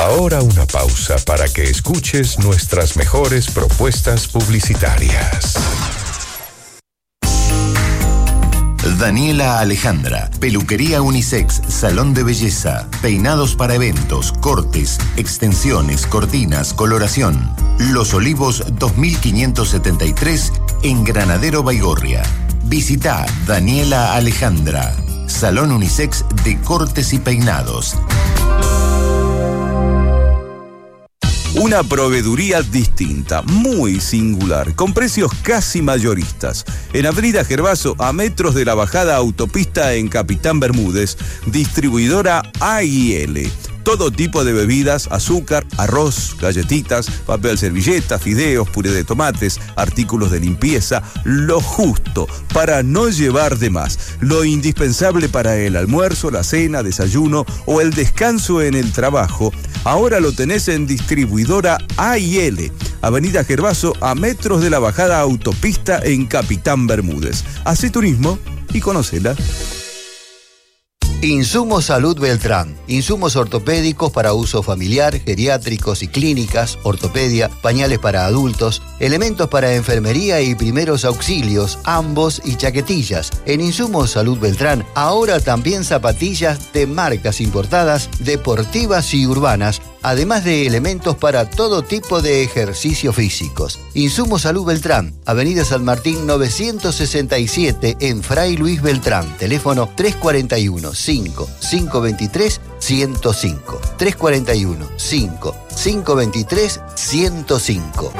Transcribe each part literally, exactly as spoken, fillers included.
Ahora una pausa para que escuches nuestras mejores propuestas publicitarias. Daniela Alejandra, peluquería unisex, salón de belleza, peinados para eventos, cortes, extensiones, cortinas, coloración. Los Olivos dos mil quinientos setenta y tres en Granadero Baigorria. Visita Daniela Alejandra, salón unisex de cortes y peinados. Una proveeduría distinta, muy singular, con precios casi mayoristas. En Avenida Gervaso, a metros de la bajada autopista en Capitán Bermúdez, distribuidora A y L. Todo tipo de bebidas, azúcar, arroz, galletitas, papel servilleta, fideos, puré de tomates, artículos de limpieza, lo justo para no llevar de más. Lo indispensable para el almuerzo, la cena, desayuno o el descanso en el trabajo. Ahora lo tenés en distribuidora A y L. Avenida Gervaso, a metros de la bajada autopista en Capitán Bermúdez. Hacé turismo y conócela. Insumos Salud Beltrán. Insumos ortopédicos para uso familiar, geriátricos y clínicas, ortopedia, pañales para adultos, elementos para enfermería y primeros auxilios, ambos y chaquetillas. En Insumos Salud Beltrán, ahora también zapatillas de marcas importadas, deportivas y urbanas, además de elementos para todo tipo de ejercicios físicos. Insumos Salud Beltrán, Avenida San Martín novecientos sesenta y siete en Fray Luis Beltrán. Teléfono tres cuatro uno, cinco, cinco dos tres, uno cero cinco. tres cuatro uno, cinco, cinco dos tres, uno cero cinco.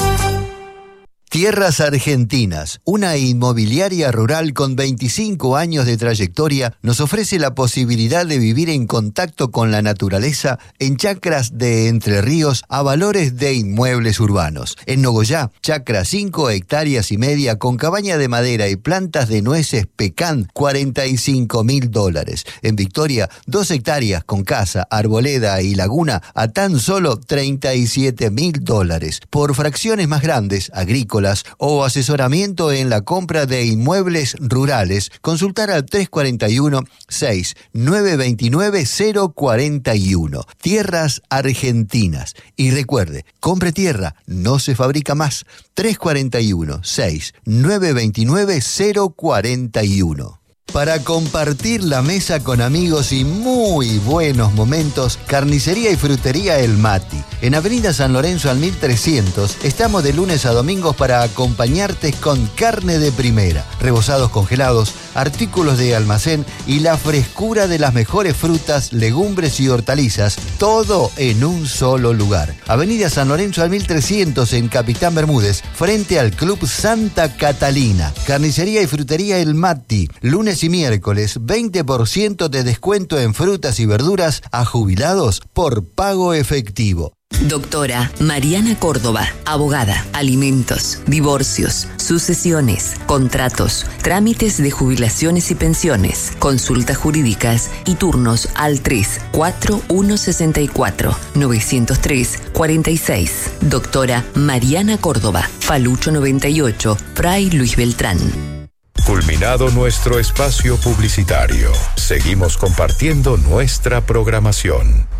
Tierras Argentinas, una inmobiliaria rural con veinticinco años de trayectoria, nos ofrece la posibilidad de vivir en contacto con la naturaleza en chacras de Entre Ríos a valores de inmuebles urbanos. En Nogoyá, chacra cinco hectáreas y media con cabaña de madera y plantas de nueces pecan, cuarenta y cinco mil dólares. En Victoria, dos hectáreas con casa, arboleda y laguna a tan solo treinta y siete mil dólares. Por fracciones más grandes, agrícolas, o asesoramiento en la compra de inmuebles rurales, consultar al tres cuatro uno, seis nueve dos nueve, cero cuatro uno. Tierras Argentinas. Y recuerde, compre tierra, no se fabrica más. tres cuatro uno, seis nueve dos nueve, cero cuatro uno. Para compartir la mesa con amigos y muy buenos momentos, Carnicería y Frutería El Mati. En Avenida San Lorenzo al mil trescientos, estamos de lunes a domingos para acompañarte con carne de primera, rebozados congelados, artículos de almacén y la frescura de las mejores frutas, legumbres y hortalizas, todo en un solo lugar. Avenida San Lorenzo al mil trescientos en Capitán Bermúdez, frente al Club Santa Catalina. Carnicería y Frutería El Mati, lunes y miércoles, veinte por ciento de descuento en frutas y verduras a jubilados por pago efectivo. Doctora Mariana Córdoba, abogada, alimentos, divorcios, sucesiones, contratos, trámites de jubilaciones y pensiones, consultas jurídicas y turnos al tres cuatro uno seis cuatro, nueve cero tres, cuatro seis. Doctora Mariana Córdoba, Falucho noventa y ocho, Fray Luis Beltrán. Culminado nuestro espacio publicitario, seguimos compartiendo nuestra programación.